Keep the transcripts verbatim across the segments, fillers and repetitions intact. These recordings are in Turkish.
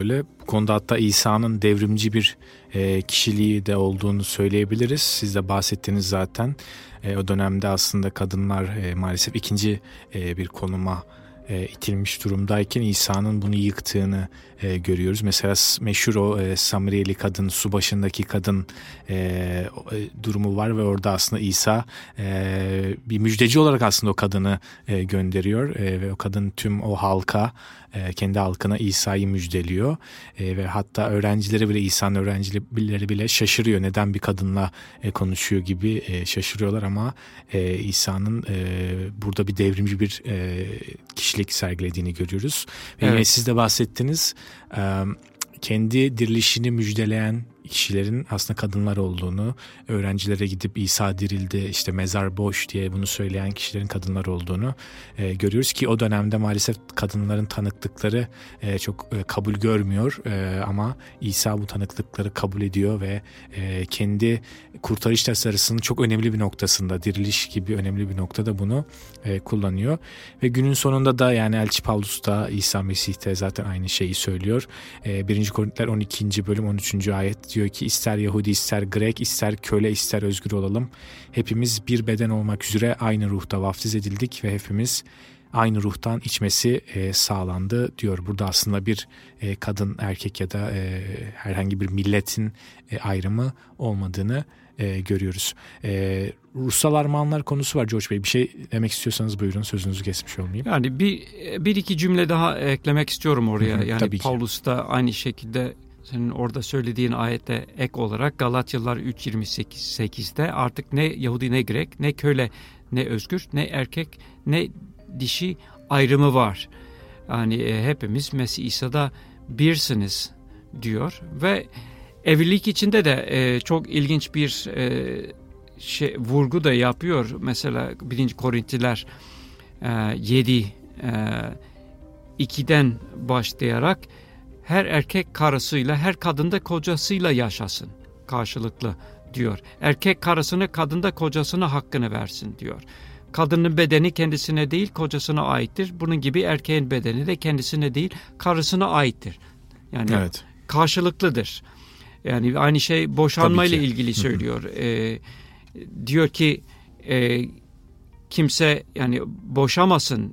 öyle. Bu konuda hatta İsa'nın devrimci bir e, kişiliği de olduğunu söyleyebiliriz. Siz de bahsettiniz zaten. E, o dönemde aslında kadınlar e, maalesef ikinci e, bir konuma e, itilmiş durumdayken İsa'nın bunu yıktığını e, görüyoruz. Mesela meşhur o e, Samiriyeli kadın, su başındaki kadın e, e, durumu var ve orada aslında İsa e, bir müjdeci olarak aslında o kadını e, gönderiyor e, ve o kadın tüm o halka, e, kendi halkına İsa'yı müjdeliyor e, ve hatta öğrencileri bile, İsa'nın öğrencileri bile şaşırıyor. Neden bir kadınla e, konuşuyor gibi e, şaşırıyorlar ama e, İsa'nın e, burada bir devrimci bir e, kişilik sergilediğini görüyoruz. Ve evet. yine siz de bahsettiniz, e, kendi dirilişini müjdeleyen kişilerin aslında kadınlar olduğunu, öğrencilere gidip İsa dirildi, işte mezar boş diye bunu söyleyen kişilerin kadınlar olduğunu e, görüyoruz ki o dönemde maalesef kadınların tanıklıkları e, çok e, kabul görmüyor e, ama İsa bu tanıklıkları kabul ediyor ve e, kendi kurtarış tasarısının çok önemli bir noktasında, diriliş gibi önemli bir noktada bunu e, kullanıyor ve günün sonunda da yani Elçi Pavlus da İsa Mesih'te zaten aynı şeyi söylüyor. E, birinci Korintiler on ikinci bölüm on üçüncü ayet diyor ki ister Yahudi, ister Grek, ister köle, ister özgür olalım. Hepimiz bir beden olmak üzere aynı ruhta vaftiz edildik ve hepimiz aynı ruhtan içmesi e, sağlandı diyor. Burada aslında bir e, kadın, erkek ya da e, herhangi bir milletin e, ayrımı olmadığını e, görüyoruz. E, ruhsal armağanlar konusu var George Bey. Bir şey demek istiyorsanız buyurun, sözünüzü kesmiş olmayayım. Yani bir bir iki cümle daha eklemek istiyorum oraya. Hı hı, yani Pavlus da aynı şekilde senin orada söylediğin ayette ek olarak Galatyalılar üç yirmi sekizde artık ne Yahudi ne Grek, ne köle ne özgür, ne erkek ne dişi ayrımı var. Yani e, hepimiz Mesih İsa'da birsiniz diyor ve evlilik içinde de e, çok ilginç bir e, şey vurgu da yapıyor. Mesela birinci Korintiler e, yedi e, ikiden başlayarak her erkek karısıyla, her kadın da kocasıyla yaşasın karşılıklı diyor. Erkek karısını, kadın da kocasına hakkını versin diyor. Kadının bedeni kendisine değil kocasına aittir. Bunun gibi erkeğin bedeni de kendisine değil karısına aittir. Yani evet. Karşılıklıdır. Yani aynı şey boşanmayla ilgili söylüyor. ee, diyor ki e, kimse yani boşamasın,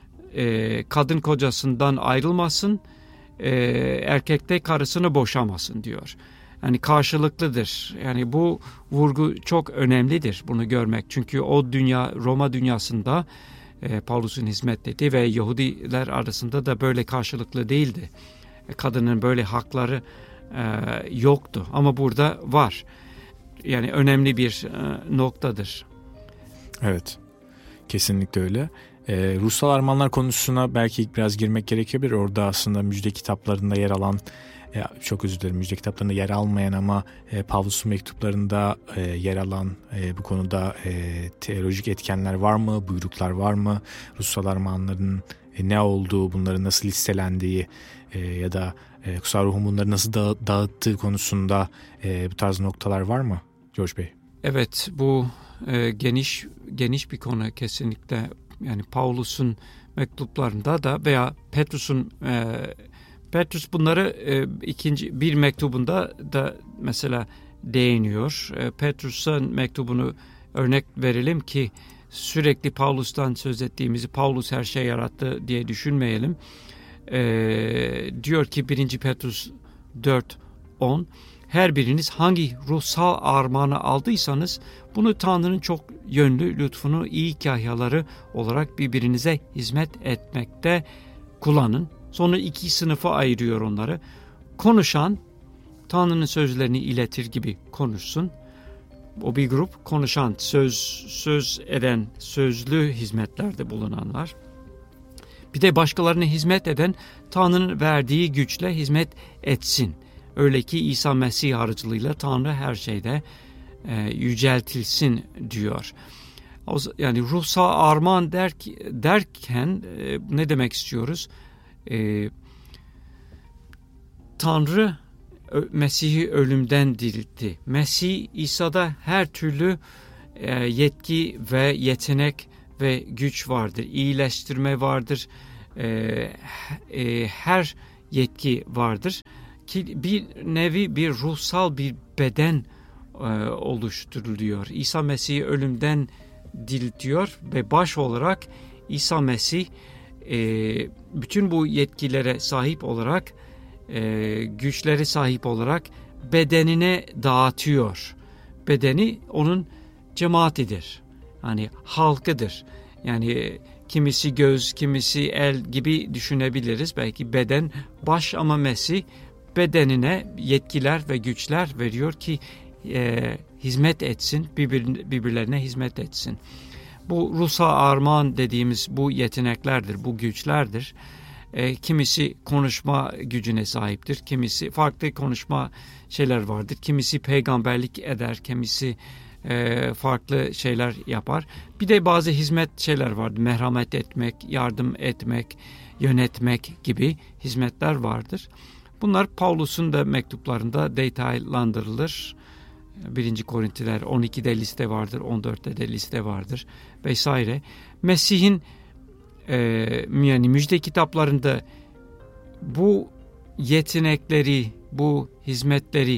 e, kadın kocasından ayrılmasın, e, erkek de karısını boşamasın diyor. Yani karşılıklıdır. Yani bu vurgu çok önemlidir bunu görmek. Çünkü o dünya, Roma dünyasında e, Pavlus'un hizmetlediği ve Yahudiler arasında da böyle karşılıklı değildi. E, kadının böyle hakları e, yoktu. Ama burada var. Yani önemli bir e, noktadır. Evet. Kesinlikle öyle. E, ruhsal armağanlar konusuna belki biraz girmek gerekebilir. Orada aslında müjde kitaplarında yer alan, e, çok özür dilerim, müjde kitaplarında yer almayan ama e, Pavlus'un mektuplarında e, yer alan e, bu konuda e, teolojik etkenler var mı? Buyruklar var mı? Ruhsal armağanların e, ne olduğu, bunların nasıl listelendiği e, ya da e, kutsal ruhun bunları nasıl dağı, dağıttığı konusunda e, bu tarz noktalar var mı George Bey? Evet, bu e, geniş geniş bir konu kesinlikle. Yani Pavlus'un mektuplarında da veya Petrus'un e, Petrus bunları e, ikinci bir mektubunda da mesela değiniyor. E, Petrus'un mektubunu örnek verelim ki sürekli Pavlus'tan söz ettiğimizi Pavlus her şey yarattı diye düşünmeyelim. E, diyor ki birinci Petrus dört on her biriniz hangi ruhsal armağanı aldıysanız bunu Tanrı'nın çok yönlü lütfunu iyi kahyaları olarak birbirinize hizmet etmekte kullanın. Sonra iki sınıfa ayırıyor onları. Konuşan Tanrı'nın sözlerini iletir gibi konuşsun. O bir grup. Konuşan, söz söz eden, sözlü hizmetlerde bulunanlar. Bir de başkalarına hizmet eden Tanrı'nın verdiği güçle hizmet etsin. Öyle ki İsa Mesih aracılığıyla Tanrı her şeyde e, yüceltilsin diyor. Yani ruhsal armağan der, derken e, ne demek istiyoruz? E, Tanrı Mesih'i ölümden diriltti. Mesih İsa'da her türlü e, yetki ve yetenek ve güç vardır. İyileştirme vardır. E, e, her yetki vardır. Ki bir nevi bir ruhsal bir beden e, oluşturuluyor. İsa Mesih'i ölümden diriltiyor ve baş olarak İsa Mesih e, bütün bu yetkilere sahip olarak, e, güçleri sahip olarak bedenine dağıtıyor. Bedeni onun cemaatidir. Hani halkıdır. Yani kimisi göz, kimisi el gibi düşünebiliriz. Belki beden baş ama Mesih bedenine yetkiler ve güçler veriyor ki e, hizmet etsin, birbir, birbirlerine hizmet etsin. Bu ruhsal armağan dediğimiz bu yeteneklerdir, bu güçlerdir. E, kimisi konuşma gücüne sahiptir, kimisi farklı konuşma şeyler vardır, kimisi peygamberlik eder, kimisi e, farklı şeyler yapar. Bir de bazı hizmet şeyler vardır, merhamet etmek, yardım etmek, yönetmek gibi hizmetler vardır. Bunlar Paulus'un da mektuplarında detaylandırılır. birinci Korintiler on ikide liste vardır, on dörtte de liste vardır vesaire. Mesih'in e, yani müjde kitaplarında bu yetenekleri, bu hizmetleri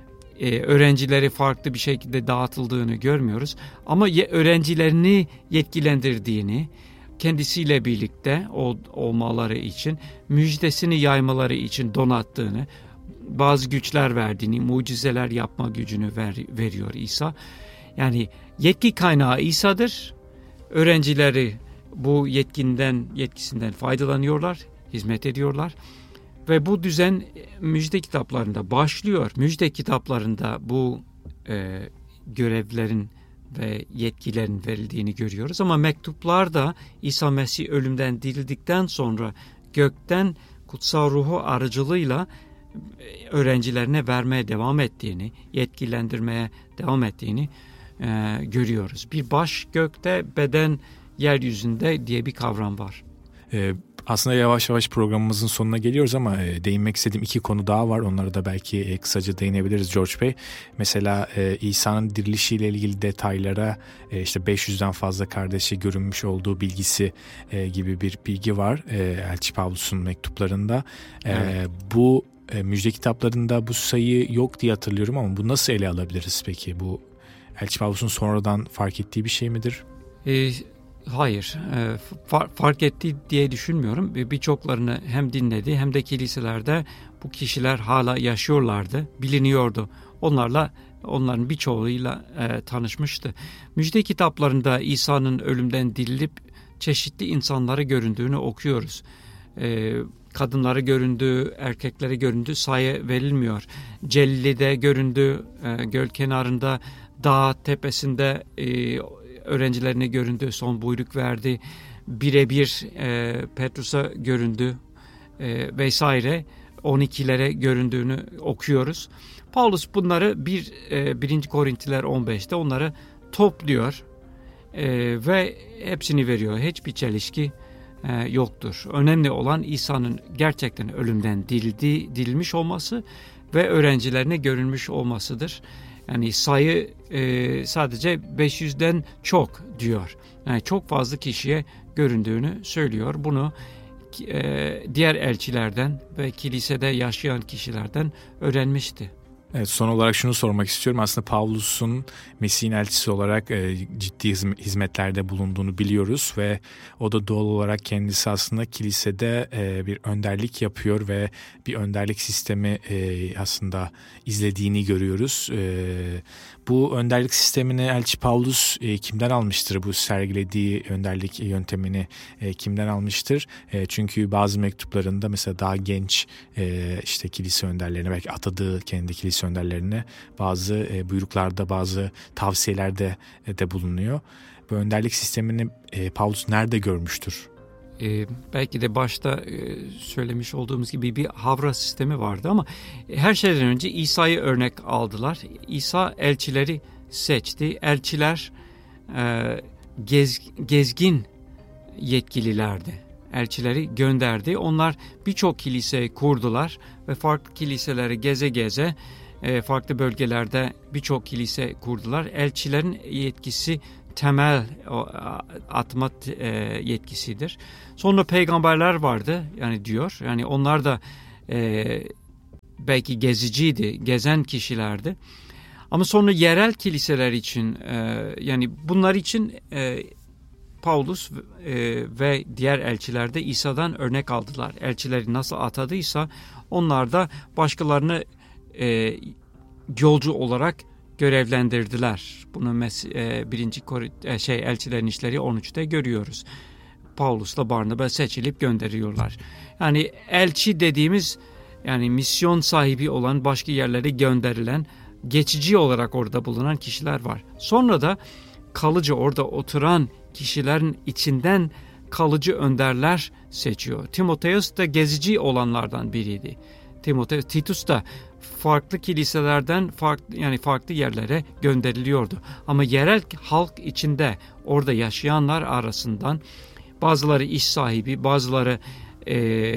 e, öğrencileri farklı bir şekilde dağıtıldığını görmüyoruz. Ama ye, öğrencilerini yetkilendirdiğini, kendisiyle birlikte ol, olmaları için, müjdesini yaymaları için donattığını, bazı güçler verdiğini, mucizeler yapma gücünü ver, veriyor İsa. Yani yetki kaynağı İsa'dır. Öğrencileri bu yetkinden, yetkisinden faydalanıyorlar, hizmet ediyorlar. Ve bu düzen müjde kitaplarında başlıyor. Müjde kitaplarında bu e, görevlerin ve yetkilerin verildiğini görüyoruz. Ama mektuplarda İsa Mesih ölümden dirildikten sonra gökten kutsal ruhu aracılığıyla öğrencilerine vermeye devam ettiğini, yetkilendirmeye devam ettiğini e, görüyoruz. Bir baş gökte, beden yeryüzünde diye bir kavram var. Ee, aslında yavaş yavaş programımızın sonuna geliyoruz ama e, değinmek istediğim iki konu daha var. Onlara da belki e, kısaca değinebiliriz George Bey. Mesela e, İsa'nın dirilişiyle ilgili detaylara e, işte beş yüzden fazla kardeşi görünmüş olduğu bilgisi e, gibi bir bilgi var e, Elçi Pavlus'un mektuplarında. E, evet. Bu e, müjde kitaplarında bu sayı yok diye hatırlıyorum ama bu nasıl ele alabiliriz peki? Bu Elçi Pavlus'un sonradan fark ettiği bir şey midir? Evet. Hayır, fark etti diye düşünmüyorum. Birçoklarını hem dinledi hem de kiliselerde bu kişiler hala yaşıyorlardı, biliniyordu. Onlarla, onların birçoğuyla tanışmıştı. Müjde kitaplarında İsa'nın ölümden dirilip çeşitli insanları göründüğünü okuyoruz. Kadınları göründü, erkekleri göründü, sayı verilmiyor. Celil'de göründü, göl kenarında, dağ tepesinde öğrencilerine göründü, son buyruk verdi, birebir e, Petrus'a göründü e, vesaire, on ikilere göründüğünü okuyoruz. Paulus bunları bir e, birinci Korintiler on beşte onları topluyor e, ve hepsini veriyor. Hiçbir çelişki e, yoktur. Önemli olan İsa'nın gerçekten ölümden dirildi, dirilmiş olması ve öğrencilerine görünmüş olmasıdır. Yani sayı e, sadece beş yüzden çok diyor. Yani çok fazla kişiye göründüğünü söylüyor. Bunu e, diğer elçilerden ve kilisede yaşayan kişilerden öğrenmişti. Evet, son olarak şunu sormak istiyorum. Aslında Pavlus'un Mesih'in elçisi olarak e, ciddi hizmetlerde bulunduğunu biliyoruz ve o da doğal olarak kendisi aslında kilisede e, bir önderlik yapıyor ve bir önderlik sistemi e, aslında izlediğini görüyoruz. E, bu önderlik sistemini Elçi Pavlus e, kimden almıştır? Bu sergilediği önderlik yöntemini e, kimden almıştır? E, çünkü bazı mektuplarında mesela daha genç e, işte kilise önderlerine, belki atadığı kendi kilise önderlerine bazı e, buyruklarda, bazı tavsiyelerde e, de bulunuyor. Bu önderlik sistemini e, Pavlus nerede görmüştür? Ee, belki de başta e, söylemiş olduğumuz gibi bir havra sistemi vardı ama her şeyden önce İsa'yı örnek aldılar. İsa elçileri seçti. Elçiler e, gez, gezgin yetkililerdi. Elçileri gönderdi. Onlar birçok kilise kurdular ve farklı kiliseleri geze geze e, farklı bölgelerde birçok kilise kurdular. Elçilerin yetkisi temel atma e, yetkisidir. Sonra peygamberler vardı yani diyor. Yani onlar da e, belki geziciydi, gezen kişilerdi. Ama sonra yerel kiliseler için e, yani bunlar için e, Paulus e, ve diğer elçiler de İsa'dan örnek aldılar. Elçileri nasıl atadıysa onlar da başkalarını e, yolcu olarak görevlendirdiler. Bunu mes- e, birinci Kor- e, şey Elçilerin İşleri on üçte görüyoruz. Paulus'la Barnaba seçilip gönderiyorlar. Yani elçi dediğimiz yani misyon sahibi olan başka yerlere gönderilen geçici olarak orada bulunan kişiler var. Sonra da kalıcı orada oturan kişilerin içinden kalıcı önderler seçiyor. Timoteus da gezici olanlardan biriydi. Timoteus, Titus da farklı kiliselerden farklı yani farklı yerlere gönderiliyordu. Ama yerel halk içinde orada yaşayanlar arasından bazıları iş sahibi, bazıları e,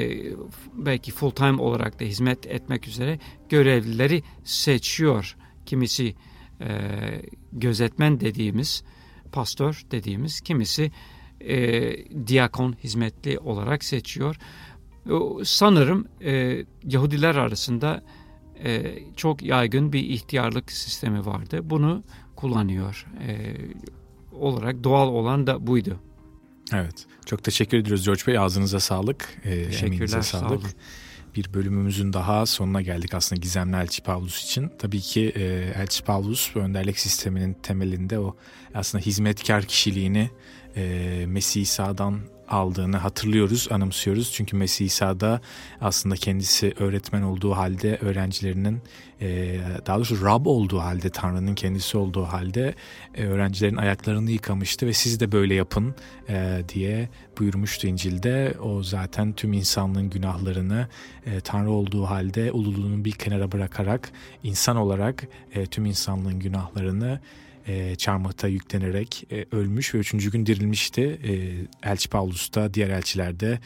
belki full time olarak da hizmet etmek üzere görevlileri seçiyor. Kimisi e, gözetmen dediğimiz, pastör dediğimiz, kimisi e, diyakon hizmetli olarak seçiyor. O, sanırım e, Yahudiler arasında e, çok yaygın bir ihtiyarlık sistemi vardı. Bunu kullanıyor e, olarak doğal olan da buydu. Evet. Çok teşekkür ediyoruz George Bey. Ağzınıza sağlık. E, Teşekkürler. Sağlık. Sağ olun. Bir bölümümüzün daha sonuna geldik aslında Gizemli Elçi Pavlus için. Tabii ki e, Elçi Pavlus önderlik sisteminin temelinde o aslında hizmetkar kişiliğini e, Mesih İsa'dan aldığını hatırlıyoruz, anımsıyoruz. Çünkü Mesih İsa'da aslında kendisi öğretmen olduğu halde öğrencilerinin daha doğrusu Rab olduğu halde, Tanrı'nın kendisi olduğu halde öğrencilerin ayaklarını yıkamıştı ve siz de böyle yapın diye buyurmuştu İncil'de. O zaten tüm insanlığın günahlarını Tanrı olduğu halde ululuğunu bir kenara bırakarak insan olarak tüm insanlığın günahlarını E, çarmıhta yüklenerek e, ölmüş ve üçüncü gün dirilmişti. E, Elçi Pavlus da diğer elçilerde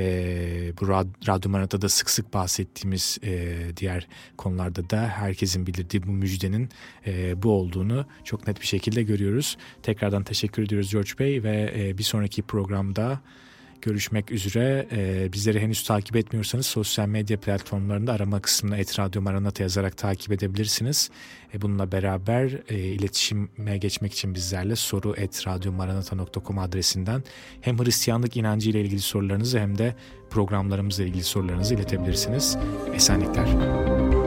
e, bu Radyo Maranata'da sık sık bahsettiğimiz e, diğer konularda da herkesin bildirdiği bu müjdenin e, bu olduğunu çok net bir şekilde görüyoruz. Tekrardan teşekkür ediyoruz George Bey ve e, bir sonraki programda görüşmek üzere. Ee, bizleri henüz takip etmiyorsanız sosyal medya platformlarında arama kısmına et radyo maranata yazarak takip edebilirsiniz. Ee, bununla beraber e, iletişime geçmek için bizlerle soru et radyo maranata nokta com adresinden hem Hristiyanlık inancı ile ilgili sorularınızı hem de programlarımızla ilgili sorularınızı iletebilirsiniz. Esenlikler.